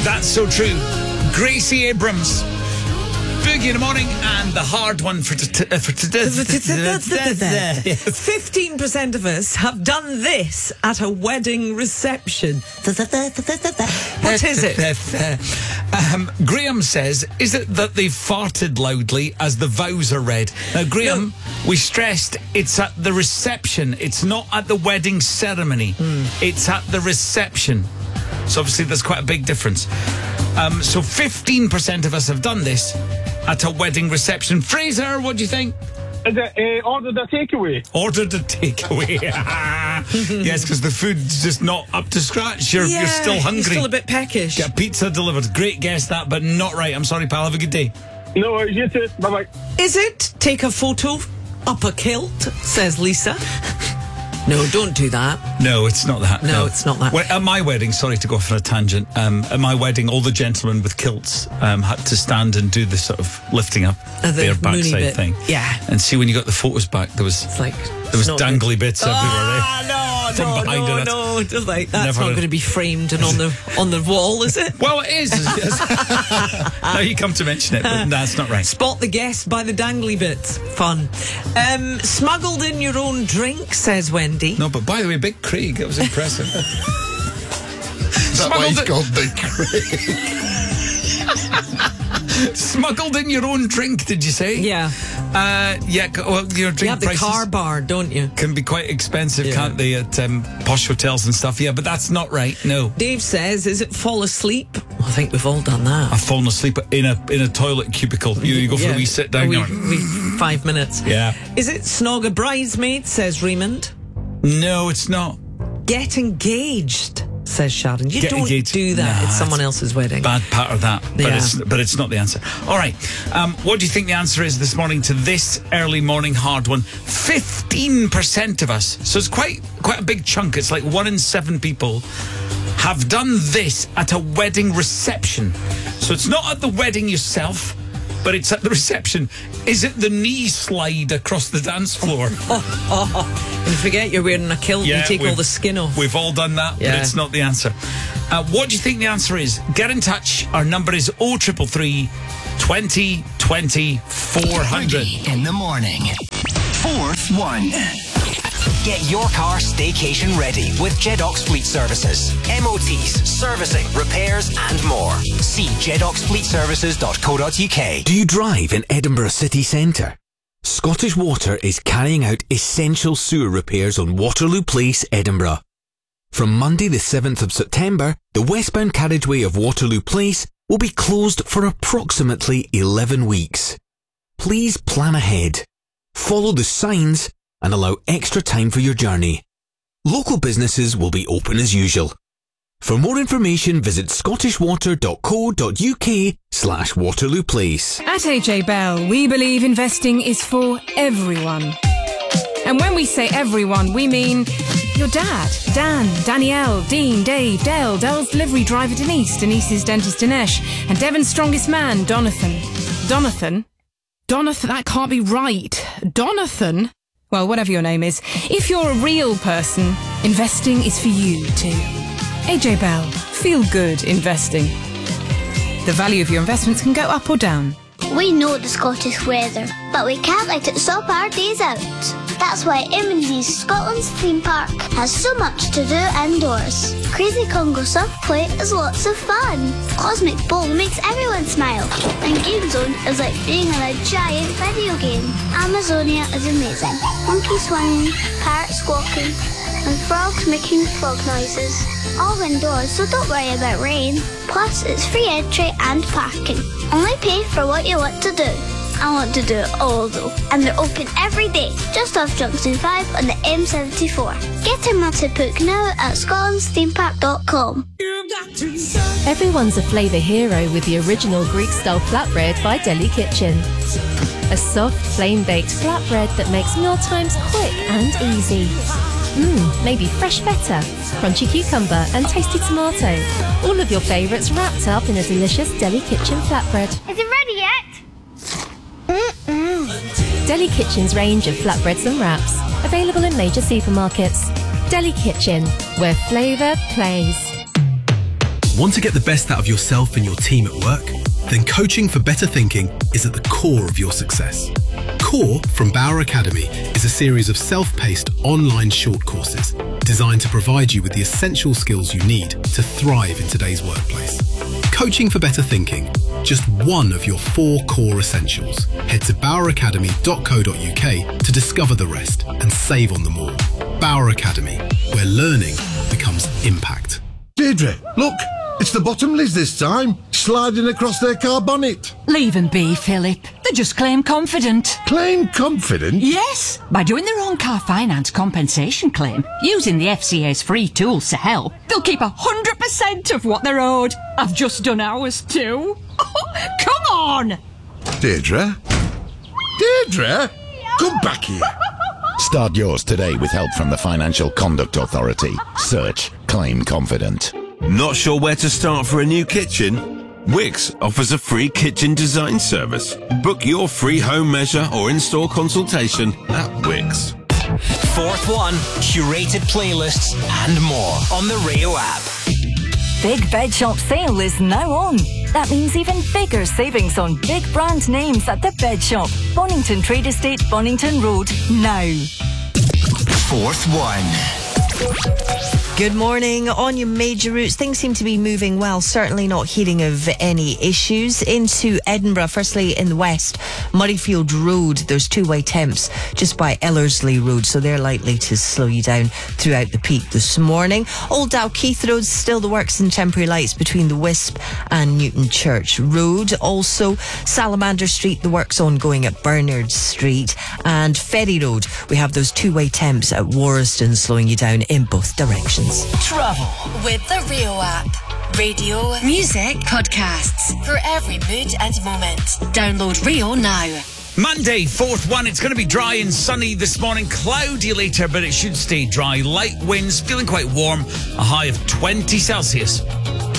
That's so true. Gracie Abrams. Boogie in the morning, and the hard one for today. 15% of us have done this at a wedding reception. What is it? Graham says, is it that they farted loudly as the vows are read? Now, Graham, we stressed it's at the reception. It's not at the wedding ceremony. It's at the reception. So obviously there's quite a big difference. So 15% of us have done this at a wedding reception. Fraser, what do you think? Is it ordered a takeaway? Ordered a takeaway. Yes, because the food's just not up to scratch. You're still hungry. You're still a bit peckish. Get pizza delivered. Great guess that, but not right. I'm sorry, pal. Have a good day. No, you too. Bye-bye. Is it take a photo up a kilt, says Lisa? No, don't do that. No, it's not that. No, it's not that. Well, at my wedding, sorry to go off on a tangent, at my wedding, all the gentlemen with kilts had to stand and do this sort of lifting up their backside thing. Yeah. And see, when you got the photos back, there was dangly bits everywhere. No, just like that's not going to be framed and on the wall, is it? Well, it is. Now you come to mention it, but that's not right. Spot the guest by the dangly bits. Fun. Smuggled in your own drink, says Wendy. No, but by the way, Big Craig, that was impressive. Is that why he's called Big Craig? Smuggled in your own drink, did you say? Yeah. Well, your drink you have the prices car bar, don't you? Can be quite expensive, can't they, at posh hotels and stuff? Yeah, but that's not right, no. Dave says, is it fall asleep? I think we've all done that. I've fallen asleep in a toilet cubicle. You go for a wee sit down. 5 minutes. Yeah. Is it snog a bridesmaid, says Raymond? No, it's not. Get engaged, says Sharon. You don't do that Nah, at someone else's wedding. Bad part of that, but it's not the answer. All right, what do you think the answer is this morning to this early morning hard one? 15% of us, so it's quite a big chunk. It's like 1 in 7 people have done this at a wedding reception. So it's not at the wedding yourself, but it's at the reception. Is it the knee slide across the dance floor? And forget you're wearing a kilt and you take all the skin off. We've all done that, but it's not the answer. What do you think the answer is? Get in touch. Our number is 0333 20 20 400. In the morning. Fourth one. Get your car staycation ready with Jedox Fleet Services. MOTs, servicing, repairs and more. See jedoxfleetservices.co.uk. Do you drive in Edinburgh city centre? Scottish Water is carrying out essential sewer repairs on Waterloo Place, Edinburgh. From Monday the 7th of September, the westbound carriageway of Waterloo Place will be closed for approximately 11 weeks. Please plan ahead, follow the signs and allow extra time for your journey. Local businesses will be open as usual. For more information, visit scottishwater.co.uk/Waterloo Place. At AJ Bell, we believe investing is for everyone. And when we say everyone, we mean your dad, Dan, Danielle, Dean, Dave, Dale, Dell's delivery driver Denise, Denise's dentist Dinesh, and Devon's strongest man, Donathan. Donathan, that can't be right. Donathan? Well, whatever your name is, if you're a real person, investing is for you too. AJ Bell, feel good investing. The value of your investments can go up or down. We know the Scottish weather, but we can't let it stop our days out. That's why M&D's Scotland's theme park has so much to do indoors. Crazy Congo surf play is lots of fun. Cosmic Bowl makes everyone smile. And Game Zone is like being in a giant video game. Amazonia is amazing. Monkey swinging, parrots squawking, and frogs making frog noises. All indoors, so don't worry about rain. Plus, it's free entry and parking. Only pay for what you want to do. I want to do it all though. And they're open every day, just off Junction 5 on the M74. Get a massive book now at scotlandsthemepark.com. Everyone's a flavour hero with the original Greek-style flatbread by Deli Kitchen. A soft, flame-baked flatbread that makes mealtimes quick and easy. Maybe fresh feta, crunchy cucumber and tasty tomato. All of your favourites wrapped up in a delicious Deli Kitchen flatbread. Is it ready yet? Deli Kitchen's range of flatbreads and wraps, available in major supermarkets. Deli Kitchen, where flavour plays. Want to get the best out of yourself and your team at work? Then Coaching for Better Thinking is at the core of your success. Core from Bauer Academy is a series of self-paced online short courses designed to provide you with the essential skills you need to thrive in today's workplace. Coaching for Better Thinking, just one of your 4 core essentials. Head to boweracademy.co.uk to discover the rest and save on them all. Bauer Academy, where learning becomes impact. Deirdre, look, it's the Bottomleys this time, sliding across their car bonnet. Leave them be, Philip. They're just claim confident. Claim confident? Yes, by doing their own car finance compensation claim, using the FCA's free tools to help, they'll keep 100% of what they're owed. I've just done ours too. Come on! Deirdre? Deirdre? Come back here. Start yours today with help from the Financial Conduct Authority. Search Claim Confident. Not sure where to start for a new kitchen? Wix offers a free kitchen design service. Book your free home measure or in-store consultation at Wix. Fourth One, curated playlists and more on the Rio app. Big Bed Shop sale is now on. That means even bigger savings on big brand names at the Bed Shop. Bonington Trade Estate, Bonington Road, now. Fourth One. Good morning. On your major routes, things seem to be moving well. Certainly not hearing of any issues. Into Edinburgh, firstly in the west, Murrayfield Road, there's two-way temps just by Ellerslie Road, so they're likely to slow you down throughout the peak this morning. Old Dalkeith Road, still the works and temporary lights between the Wisp and Newton Church Road. Also, Salamander Street, the works ongoing at Bernard Street. And Ferry Road, we have those two-way temps at Warriston slowing you down in both directions. Travel with the Rio app. Radio, music, podcasts for every mood and moment. Download Rio now. Monday, 4th one. It's going to be dry and sunny this morning. Cloudy later, but it should stay dry. Light winds, feeling quite warm. A high of 20 Celsius.